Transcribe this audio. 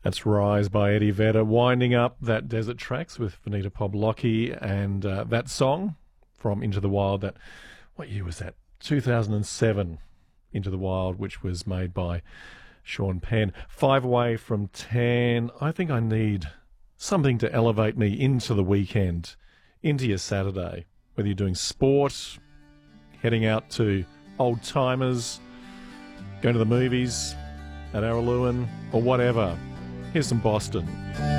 That's Rise by Eddie Vedder, winding up that Desert Tracks with Venita Poblocki, and that song from Into the Wild, that, what year was that? 2007, Into the Wild, which was made by Sean Penn. 5 away from 10. I think I need something to elevate me into the weekend, into your Saturday, whether you're doing sport, heading out to old timers, going to the movies at Araluen, or whatever. Here's some Boston.